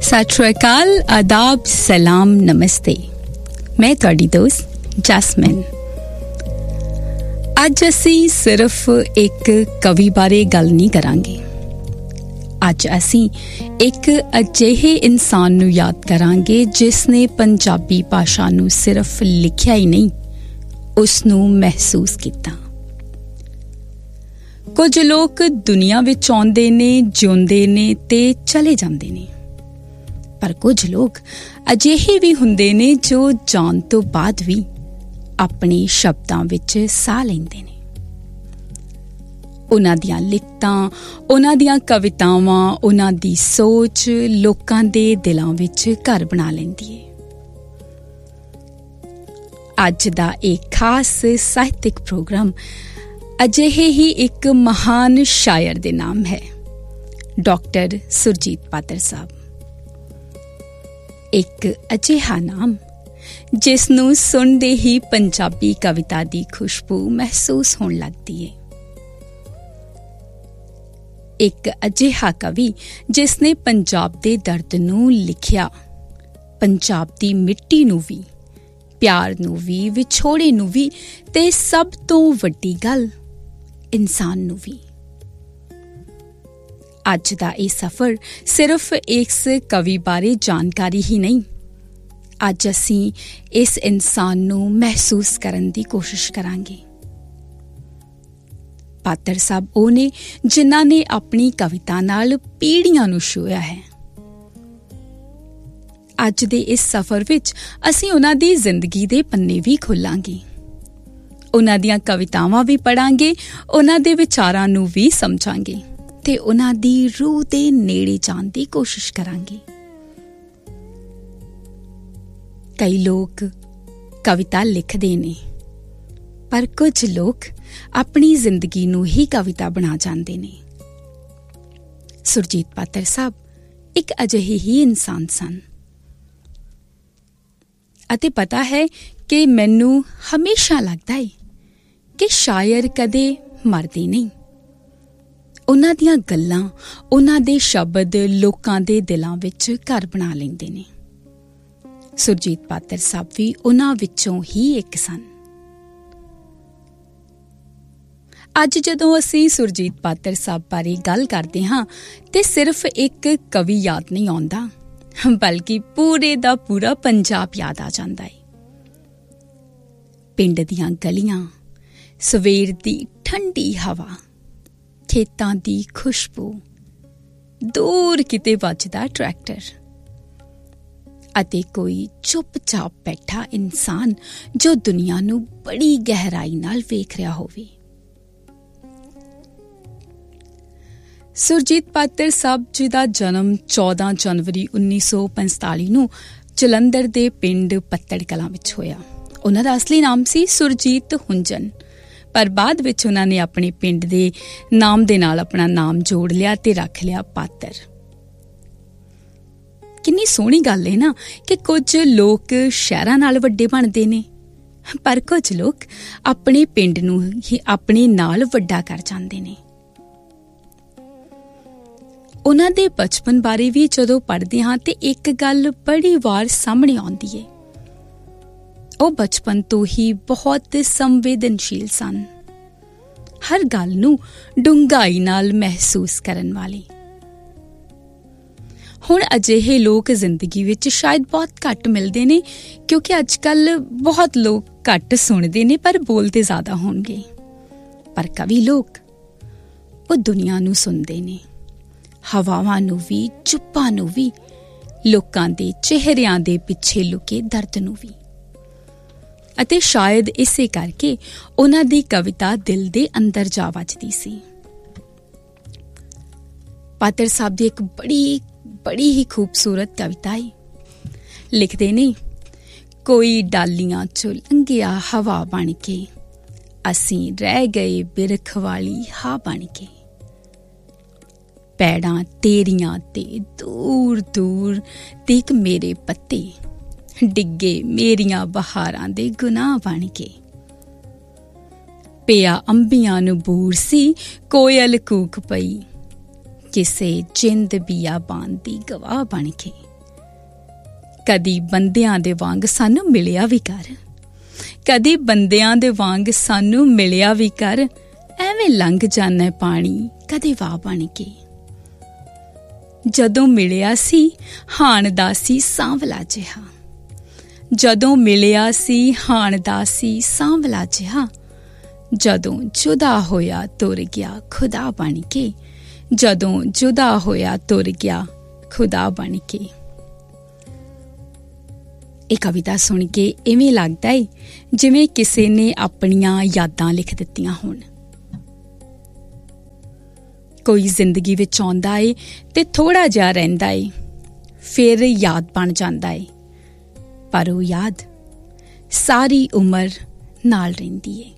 सत श्री अकाल, आदाब, सलाम, नमस्ते। मैं तुहाडी दोस्त जैस्मिन। अज असीं सिर्फ एक कवि बारे गल नहीं करांगे। अज असीं एक अजिहे इंसान नूं याद करांगे जिसने पंजाबी भाषा नूं सिर्फ लिखिया ही नहीं, उसनूं महसूस कीता। कुछ लोग दुनिया विच आउंदे ने, जिउंदे ने ते चले जांदे ने, पर कुछ लोग अजिहे भी हुंदे ने जो जान तो बाद भी अपने शब्दां विच साह लैंदे ने। उन्हां दियां लिखतां, उन्हां दियां कवितावां, उन्हां दी सोच लोकां दे दिलां विच घर बना लैंदी है। अज दा एक खास साहित्यिक प्रोग्राम अजिहे ही एक महान शायर दे नाम है, डॉक्टर सुरजीत पातर साहब। एक अजिहा नाम जिसनूं सुनदे ही पंजाबी कविता दी खुशबू महसूस होण लगदी है। एक अजिहा कवि जिसने पंजाब दे दर्द नूं लिखिया, पंजाब दी मिट्टी नूं भी, प्यार नूं भी, विछोड़े नूं भी ते सब तो वड्डी गल इंसान नूं भी। अज दा ये सफर सिर्फ इस कवि बारे जानकारी ही नहीं, अज असीं इस इंसान नूं महसूस करन दी कोशिश करांगे। पातर साहब ਉਹ ਨੇ जिन्हां ने अपनी कविता नाल पीढ़ियां नूं छूया है। अज दे इस सफर विच असीं उन्हां दी जिंदगी दे पन्ने भी खोलांगे, उन्हां दियां कवितावां भी पढ़ांगे, उन्हां दे विचारां नूं भी समझांगे ते उन्हां दी रूह दे नेड़े जाण दी कोशिश करांगे। कई लोग कविता लिखदे ने, पर कुछ लोग अपनी जिंदगी नूं ही कविता बना जांदे ने। सुरजीत पातर साहब एक अजिहे ही इंसान सन अते पता है कि मैनूं हमेशा लगदा है कि शायर कदे मरदे नहीं। उन्हां दियां गल्लां, उन्हां दे शब्द लोकां दे दिलां विच घर बना लैंदे ने। सुरजीत पातर साहब भी उन्हां विचों ही एक सन। अज जदों असीं सुरजीत पातर साहब बारे गल करदे हां ते सिर्फ एक कवि याद नहीं आउंदा, बल्कि पूरे दा पूरा पंजाब याद आ जांदा है। पिंड दियां गलियां, सवेर दी ठंडी हवा, खेतां दी खुशबू, दूर किते वजदा ट्रैक्टर अते कोई चुपचाप बैठा इंसान जो दुनिया नूं बड़ी गहराई नाल वेख रिहा होवे। सुरजीत पातर साहब जी दा जन्म 14 जनवरी 1945 नूं जलंधर दे पिंड पत्तड़ कलां विच होया। उन्हां दा असली नाम सी सुरजीत हुंजन, पर बाद विच उन्हां ने अपने पिंड दे नाम दे नाल अपना नाम जोड़ लिया ते रख लिया पातर। किन्नी सोहनी गल है ना कि कुछ लोग शहरां नाल वड्डे बनदे ने, पर कुछ लोग अपने पिंड नूं ही अपने नाल वड्डा कर जांदे ने। उन्हां दे बचपन बारे भी जदों पढ़दे हां ते एक गल बड़ी वार सामने आउंदी है। ਉਹ बचपन तो ही बहुत संवेदनशील सन, हर गल नूं डूंघाई नाल महसूस करन वाले। हुण अजिहे लोग जिंदगी विच शायद बहुत घट मिलदे ने, क्योंकि अजकल बहुत लोग घट सुणदे ने पर बोलते ज्यादा होणगे। पर कवि लोग वो दुनिया नूं सुणदे ने, हवावां नूं भी, चुप्पां नूं भी, लोकां दे चेहरिਆਂ दे पिछे लुके दर्द नूं भी। ਅਤੇ शायद इसे करके उन्हां दी कविता दिल दे अंदर जा वजदी सी। पातर साहब दी एक बड़ी ही खूबसूरत कविता है। लिखदे ने, कोई डालियां चो लंघिया हवा बन के, असीं रह गए बिरख वाली हा बन के। पैड़ां तेरियां ते दूर दूर देख मेरे पत्ते, डिगे मेरिया बहारां दे गुनाह बन के। पिया अंबियां नूं बूर सी कोयल कूक पई, किसे जिंद बियाबान दी गवाह बन के। ਕਦੀ ਬੰਦਿਆਂ ਦੇ ਵਾਂਗ ਸਾਨੂੰ ਮਿਲਿਆ ਵੀ ਕਰ, ਕਦੀ ਬੰਦਿਆਂ ਦੇ ਵਾਂਗ ਸਾਨੂੰ ਮਿਲਿਆ ਵੀ ਕਰ, ਐਵੇਂ ਲੰਘ ਜਾਣਾ ਪਾਣੀ ਕਦੇ ਵਾਹ ਬਣ ਕੇ। ਜਦੋਂ ਮਿਲਿਆ ਸੀ ਹਾਣ ਦਾ ਸੀ ਸਾਂਵਲਾ ਜਿਹਾ, ਜਦੋਂ ਮਿਲਿਆ ਸੀ ਹਾਣ ਦਾ ਸੀ ਸਾਂਵਲਾ ਜਿਹਾ, ਜਦੋਂ ਜੁਦਾ ਹੋਇਆ ਤੁਰ ਗਿਆ ਖੁਦਾ ਬਣ ਕੇ, ਜਦੋਂ ਜੁਦਾ ਹੋਇਆ ਤੁਰ ਗਿਆ ਖੁਦਾ ਬਣ ਕੇ। ਇਹ ਕਵਿਤਾ ਸੁਣ ਕੇ ਇਵੇਂ ਲੱਗਦਾ ਏ ਜਿਵੇਂ ਕਿਸੇ ਨੇ ਆਪਣੀਆਂ ਯਾਦਾਂ ਲਿਖ ਦਿੱਤੀਆਂ ਹੋਣ। ਕੋਈ ਜ਼ਿੰਦਗੀ ਵਿੱਚ ਆਉਂਦਾ ਏ ਤੇ ਥੋੜ੍ਹਾ ਜਿਹਾ ਰਹਿੰਦਾ ਏ, ਫਿਰ ਯਾਦ ਬਣ ਜਾਂਦਾ ਏ, ਪਰ ਉਹ ਯਾਦ ਸਾਰੀ ਉਮਰ ਨਾਲ ਰਹਿੰਦੀ ਏ।